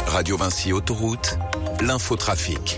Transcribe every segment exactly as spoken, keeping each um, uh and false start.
Radio Vinci Autoroute, l'infotrafic.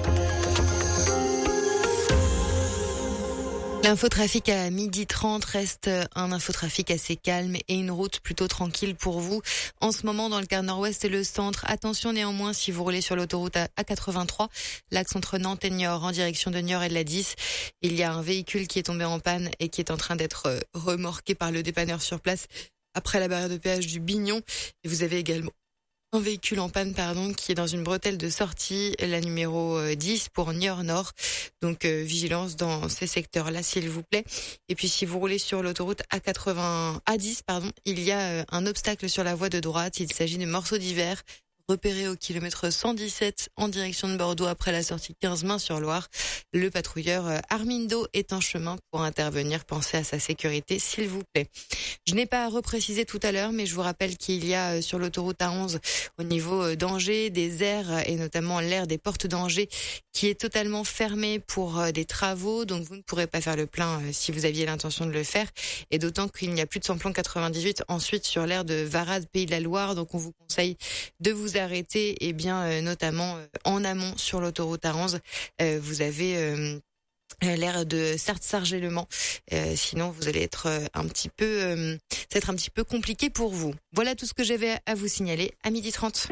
L'infotrafic à midi trente reste un infotrafic assez calme et une route plutôt tranquille pour vous. En ce moment, dans le quart nord-ouest et le centre, attention néanmoins si vous roulez sur l'autoroute A quatre-vingt-trois, l'axe entre Nantes et Niort en direction de Niort et de la dix. Il y a un véhicule qui est tombé en panne et qui est en train d'être remorqué par le dépanneur sur place après la barrière de péage du Bignon. Et vous avez également un véhicule en panne, pardon, qui est dans une bretelle de sortie, la numéro dix pour Niort-Nord. Donc, euh, vigilance dans ces secteurs-là, s'il vous plaît. Et puis, si vous roulez sur l'autoroute A quatre-vingts, A dix, pardon, il y a euh, un obstacle sur la voie de droite. Il s'agit de morceaux d'hiver repéré au kilomètre cent dix-sept en direction de Bordeaux après la sortie quinze Main-sur-Loire. Le patrouilleur euh, Armindo est en chemin pour intervenir. Pensez à sa sécurité, s'il vous plaît. Je n'ai pas reprécisé tout à l'heure, mais je vous rappelle qu'il y a sur l'autoroute A onze, au niveau d'Angers, des aires et notamment l'aire des portes d'Angers qui est totalement fermée pour des travaux. Donc vous ne pourrez pas faire le plein si vous aviez l'intention de le faire. Et d'autant qu'il n'y a plus de samplon quatre-vingt-dix-huit ensuite sur l'aire de Varade, Pays de la Loire. Donc on vous conseille de vous arrêter, et bien notamment en amont sur l'autoroute A onze. Vous avez l'aire de Sarthe-Sargé-le-Mans. Euh, sinon, vous allez être un petit peu, euh, ça va être un petit peu compliqué pour vous. Voilà tout ce que j'avais à vous signaler à midi trente.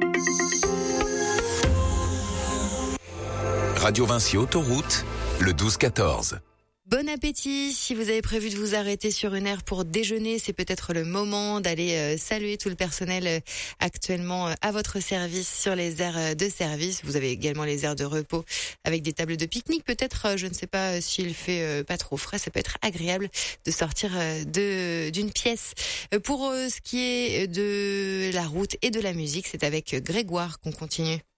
Radio Vinci Autoroute, le douze quatorze. Bon appétit. Si vous avez prévu de vous arrêter sur une aire pour déjeuner, c'est peut-être le moment d'aller euh, saluer tout le personnel euh, actuellement euh, à votre service sur les aires euh, de service. Vous avez également les aires de repos avec des tables de pique-nique. Peut-être, euh, je ne sais pas euh, s'il fait euh, pas trop frais, ça peut être agréable de sortir euh, de d'une pièce. Euh, pour euh, ce qui est de la route et de la musique, c'est avec Grégoire qu'on continue.